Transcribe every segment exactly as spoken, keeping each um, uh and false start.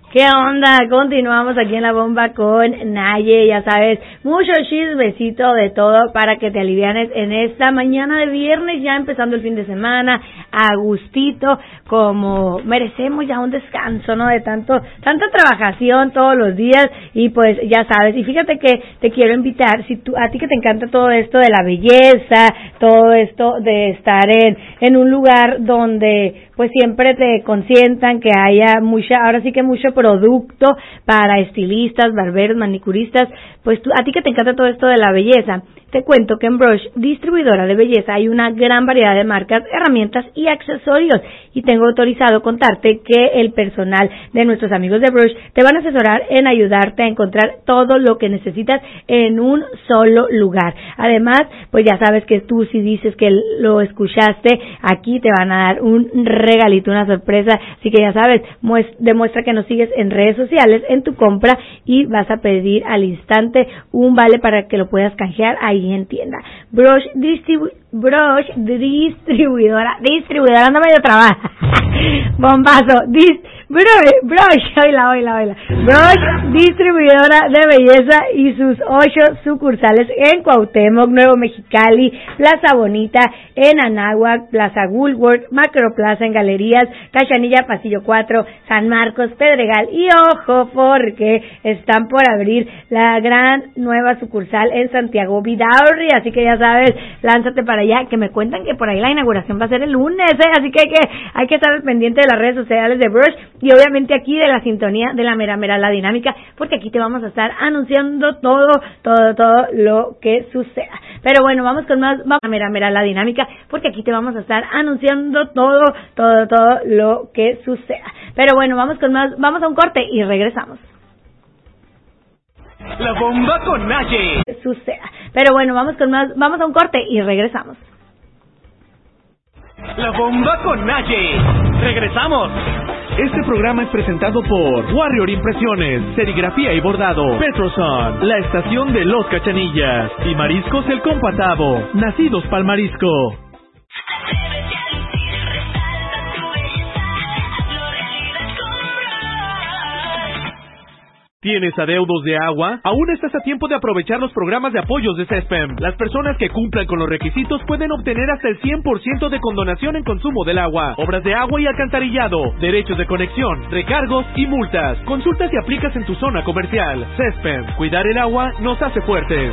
¿Qué onda? Continuamos aquí en La Bomba con Naye, ya sabes, mucho chismecito de todo para que te alivianes en esta mañana de viernes, ya empezando el fin de semana, a gustito, como merecemos ya un descanso, ¿no? De tanto, tanta trabajación todos los días, y pues ya sabes, y fíjate que te quiero invitar, si tú, a ti que te encanta todo esto de la belleza, todo esto de estar en, en un lugar donde pues siempre te consientan, que haya mucha, ahora sí que mucho producto para estilistas, barberos, manicuristas, pues tú, a ti que te encanta todo esto de la belleza, te cuento que en Brush, distribuidora de belleza, hay una gran variedad de marcas, herramientas y accesorios, y tengo autorizado contarte que el personal de nuestros amigos de Brush te van a asesorar en ayudarte a encontrar todo lo que necesitas en un solo lugar. Además, pues ya sabes que tú si dices que lo escuchaste, aquí te van a dar un regalito, una sorpresa, así que ya sabes, demuestra que nos sigues en redes sociales, en tu compra, y vas a pedir al instante un vale para que lo puedas canjear ahí en tienda. Brush, distribu Brush distribuidora, distribuidora, anda medio trabaja. Bombazo, dis Brush, Brush, oíla, oíla, oíla. Brush, distribuidora de belleza, y sus ocho sucursales en Cuauhtémoc, Nuevo Mexicali, Plaza Bonita, en Anáhuac, Plaza Woolworth, Macro Plaza en Galerías, Cachanilla, Pasillo cuatro, San Marcos, Pedregal, y ojo, porque están por abrir la gran nueva sucursal en Santiago Vidaurri, así que ya sabes, lánzate para allá, que me cuentan que por ahí la inauguración va a ser el lunes, ¿eh? Así que hay que, hay que estar al pendiente de las redes sociales de Brush, y obviamente aquí de la sintonía de la mera mera la dinámica, porque aquí te vamos a estar anunciando todo, todo, todo lo que suceda. Pero bueno, vamos con más, vamos a mera mera la dinámica, porque aquí te vamos a estar anunciando todo, todo, todo lo que suceda. Pero bueno, vamos con más, vamos a un corte y regresamos. La Bomba con Naye. Suceda. Pero bueno, vamos con más, vamos a un corte y regresamos. La Bomba con Naye. Regresamos. Este programa es presentado por Warrior Impresiones, Serigrafía y Bordado, Petroson, la estación de Los Cachanillas y Mariscos El Compatavo, nacidos pa'l marisco. ¿Tienes adeudos de agua? Aún estás a tiempo de aprovechar los programas de apoyos de CESPEM. Las personas que cumplan con los requisitos pueden obtener hasta el cien por ciento de condonación en consumo del agua, obras de agua y alcantarillado, derechos de conexión, recargos y multas. Consulta si aplicas en tu zona comercial. CESPEM, cuidar el agua nos hace fuertes.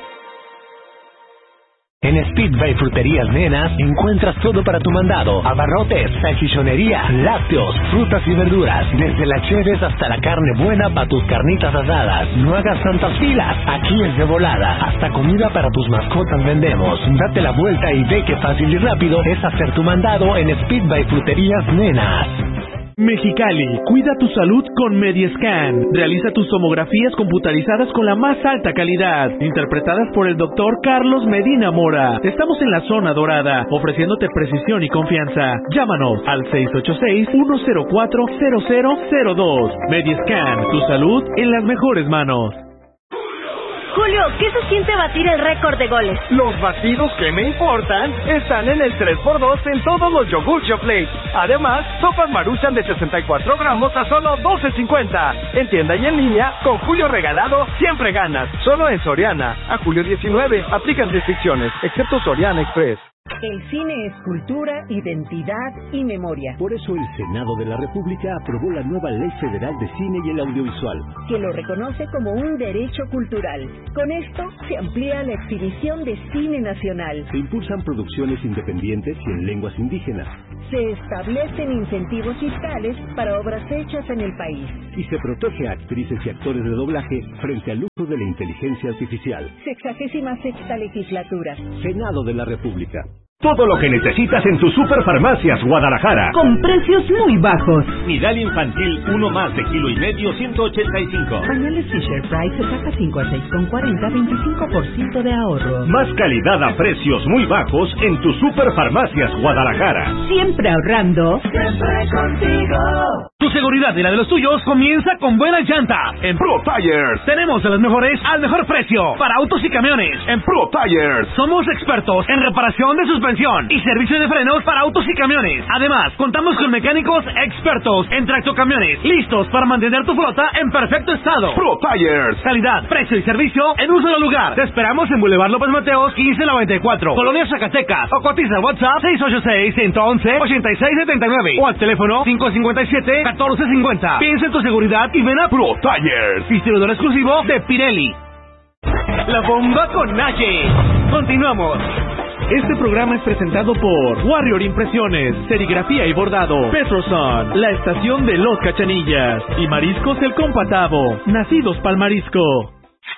En Speedway Fruterías Nenas encuentras todo para tu mandado: abarrotes, salchichonería, lácteos, frutas y verduras, desde las cheves hasta la carne buena para tus carnitas asadas. No hagas tantas filas, aquí es de volada. Hasta comida para tus mascotas vendemos. Date la vuelta y ve que fácil y rápido es hacer tu mandado en Speedway Fruterías Nenas. Mexicali, cuida tu salud con Mediescan. Realiza tus tomografías computarizadas con la más alta calidad, interpretadas por el doctor Carlos Medina Mora. Estamos en la zona dorada, ofreciéndote precisión y confianza. Llámanos al seis ocho seis, uno cero cuatro, cero cero cero dos. Mediescan, tu salud en las mejores manos. Julio, ¿qué se siente batir el récord de goles? Los batidos que me importan están en el tres por dos en todos los Yogur Plate. Además, sopas Maruchan de sesenta y cuatro gramos a solo doce cincuenta. En tienda y en línea, con Julio regalado, siempre ganas. Solo en Soriana. A julio diecinueve, aplican restricciones, excepto Soriana Express. El cine es cultura, identidad y memoria. Por eso el Senado de la República aprobó la nueva Ley Federal de Cine y el Audiovisual, que lo reconoce como un derecho cultural. Con esto se amplía la exhibición de cine nacional. Se impulsan producciones independientes y en lenguas indígenas. Se establecen incentivos fiscales para obras hechas en el país. Y se protege a actrices y actores de doblaje frente al uso de la inteligencia artificial. Sexagésima sexta legislatura. Senado de la República. Todo lo que necesitas en tus Superfarmacias Guadalajara. Con precios muy bajos. Nidal infantil, uno más de kilo y medio, ciento ochenta y cinco. Pañales Fisher Price, saca cinco a seis con cuarenta, veinticinco por ciento de ahorro. Más calidad a precios muy bajos en tus Superfarmacias Guadalajara. Siempre ahorrando. Siempre contigo. Tus seguridad y la de los tuyos comienza con buenas llantas. En Pro Tires tenemos de las mejores al mejor precio para autos y camiones. En Pro Tires somos expertos en reparación de suspensión y servicio de frenos para autos y camiones. Además, contamos con mecánicos expertos en tractocamiones, listos para mantener tu flota en perfecto estado. Pro Tires, calidad, precio y servicio en un solo lugar. Te esperamos en Boulevard López Mateos quince noventa y cuatro, Colonia Zacatecas, o cotiza WhatsApp seis ocho seis, uno uno uno, ocho seis siete nueve o al teléfono cinco cinco siete, uno cuatro cinco cero. Piensa en tu seguridad y ven a Pro Tires, distribuidor exclusivo de Pirelli. La bomba con Naye. Continuamos. Este programa es presentado por Warrior Impresiones, Serigrafía y Bordado, Petroson, la estación de Los Cachanillas y Mariscos El Compatavo, nacidos pa'l marisco.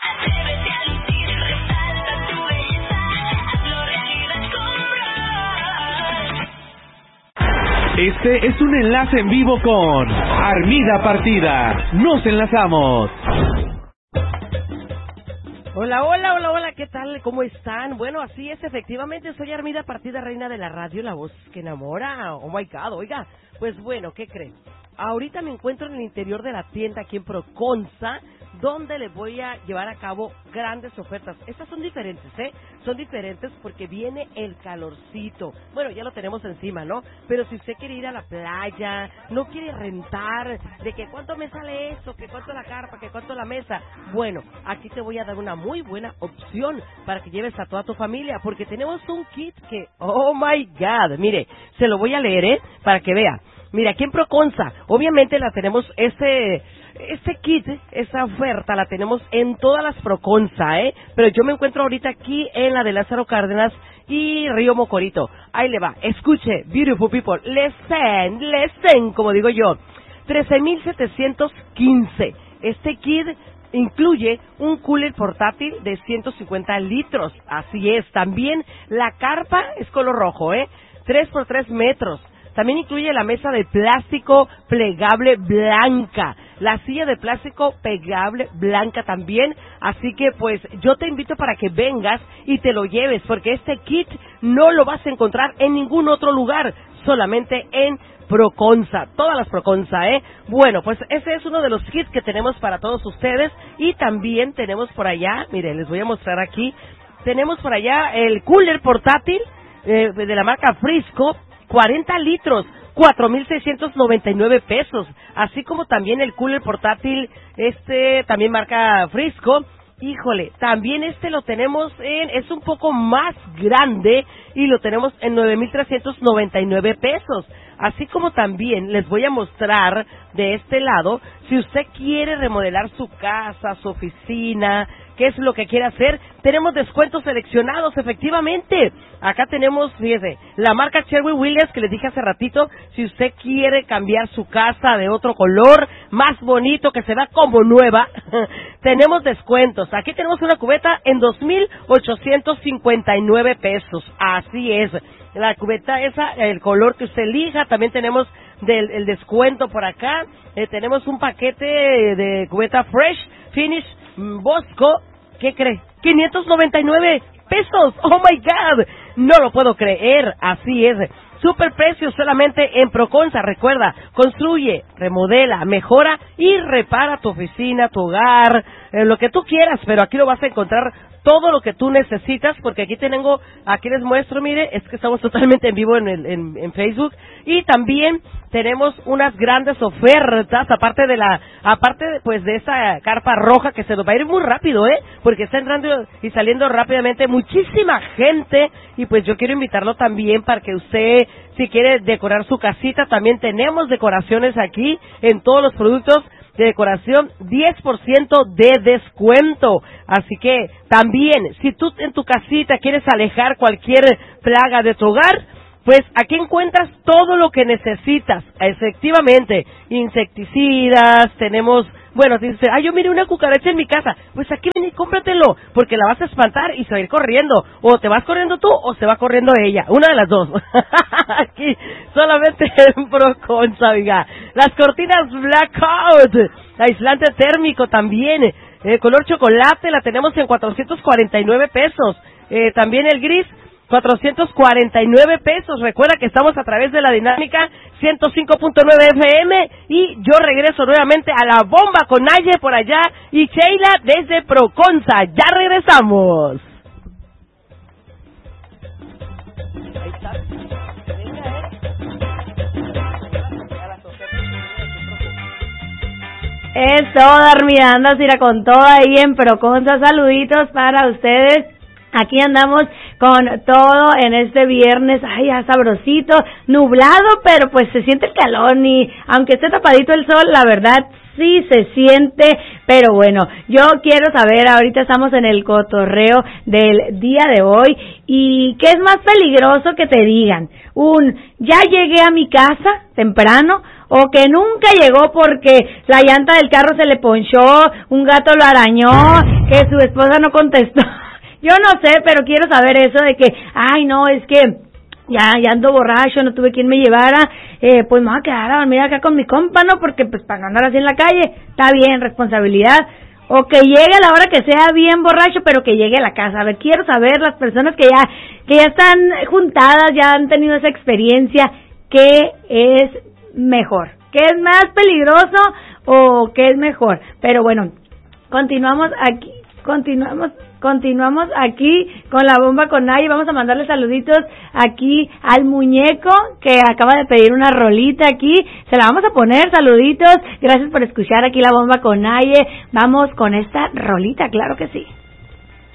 Este es un enlace en vivo con Armida Partida. Nos enlazamos. Hola, hola, hola, hola, ¿qué tal? ¿Cómo están? Bueno, así es, efectivamente, soy Armida Partida, reina de la radio, la voz que enamora. Oh my God, oiga, pues bueno, ¿qué creen? Ahorita me encuentro en el interior de la tienda aquí en Proconza, donde les voy a llevar a cabo grandes ofertas. Estas son diferentes, ¿eh? Son diferentes porque viene el calorcito. Bueno, ya lo tenemos encima, ¿no? Pero si usted quiere ir a la playa, no quiere rentar, de que cuánto me sale eso, que cuánto la carpa, que cuánto la mesa. Bueno, aquí te voy a dar una muy buena opción para que lleves a toda tu familia, porque tenemos un kit que, oh my God, mire, se lo voy a leer, ¿eh? Para que vea. Mira, aquí en Proconza, obviamente la tenemos, este, este kit, esta oferta la tenemos en todas las Proconza, ¿eh? Pero yo me encuentro ahorita aquí en la de Lázaro Cárdenas y Río Mocorito. Ahí le va, escuche, beautiful people, listen, listen, como digo yo, trece mil setecientos quince. Este kit incluye un cooler portátil de ciento cincuenta litros, así es, también la carpa es color rojo, ¿eh? tres por tres metros. También incluye la mesa de plástico plegable blanca, la silla de plástico plegable blanca también, así que pues yo te invito para que vengas y te lo lleves, porque este kit no lo vas a encontrar en ningún otro lugar, solamente en Proconza, todas las Proconza, ¿eh? Bueno, pues ese es uno de los kits que tenemos para todos ustedes, y también tenemos por allá, mire, les voy a mostrar aquí, tenemos por allá el cooler portátil eh, de la marca Frisco, cuarenta litros, cuatro mil seiscientos noventa y nueve pesos, así como también el cooler portátil, este también marca Frisco. Híjole, también este lo tenemos en, es un poco más grande y lo tenemos en nueve mil trescientos noventa y nueve pesos. Así como también les voy a mostrar de este lado, si usted quiere remodelar su casa, su oficina, qué es lo que quiere hacer, tenemos descuentos seleccionados, efectivamente. Acá tenemos, fíjese, la marca Sherwin-Williams que les dije hace ratito, si usted quiere cambiar su casa de otro color, más bonito, que se vea como nueva, tenemos descuentos. Aquí tenemos una cubeta en dos mil ochocientos cincuenta y nueve pesos, así es. La cubeta esa, el color que usted elija, también tenemos del el descuento por acá, eh, tenemos un paquete de cubeta Fresh Finish Bosco, ¿qué cree? quinientos noventa y nueve pesos, oh my God, no lo puedo creer, así es, super precio solamente en Proconza. Recuerda, construye, remodela, mejora y repara tu oficina, tu hogar, eh, lo que tú quieras, pero aquí lo vas a encontrar todo lo que tú necesitas, porque aquí tengo, aquí les muestro, mire, es que estamos totalmente en vivo en, el, en, en Facebook, y también tenemos unas grandes ofertas, aparte de la, aparte de, pues de esa carpa roja que se nos va a ir muy rápido, eh, porque está entrando y saliendo rápidamente muchísima gente, y pues yo quiero invitarlo también para que usted, si quiere decorar su casita, también tenemos decoraciones aquí en todos los productos de decoración, diez por ciento de descuento. Así que también, si tú en tu casita quieres alejar cualquier plaga de tu hogar, pues aquí encuentras todo lo que necesitas. Efectivamente, insecticidas, tenemos, bueno, dice, ay, yo miré una cucaracha en mi casa, pues aquí ven y cómpratelo, porque la vas a espantar y se va a ir corriendo, o te vas corriendo tú, o se va corriendo ella, una de las dos. Aquí, solamente en Proconza, oiga. Las cortinas Blackout, aislante térmico también, eh, color chocolate, la tenemos en cuatrocientos cuarenta y nueve pesos, eh, también el gris, cuatrocientos cuarenta y nueve pesos. Recuerda que estamos a través de la dinámica ciento cinco punto nueve F M y yo regreso nuevamente a la bomba con Naye por allá y Sheila desde Proconza. Ya regresamos. Ahí está. Es toda, Armida, andas ir con toda ahí en Proconza. Saluditos para ustedes. Aquí andamos con todo en este viernes, ay, ya sabrosito, nublado, pero pues se siente el calor y aunque esté tapadito el sol, la verdad sí se siente, pero bueno, yo quiero saber, ahorita estamos en el cotorreo del día de hoy, y ¿qué es más peligroso que te digan? Un, ya llegué a mi casa temprano, o que nunca llegó porque la llanta del carro se le ponchó, un gato lo arañó, que su esposa no contestó. Yo no sé, pero quiero saber eso de que, ay, no, es que ya ya ando borracho, no tuve quien me llevara, eh, pues me voy a quedar a dormir acá con mi compa, ¿no? Porque pues para no andar así en la calle, está bien, responsabilidad. O que llegue a la hora que sea bien borracho, pero que llegue a la casa. A ver, quiero saber las personas que ya que ya están juntadas, ya han tenido esa experiencia, ¿qué es mejor? ¿Qué es más peligroso o qué es mejor? Pero bueno, continuamos aquí, continuamos Continuamos aquí con la bomba con Naye. Vamos a mandarle saluditos aquí al muñeco que acaba de pedir una rolita aquí. Se la vamos a poner, saluditos. Gracias por escuchar aquí la bomba con Naye. Vamos con esta rolita, claro que sí.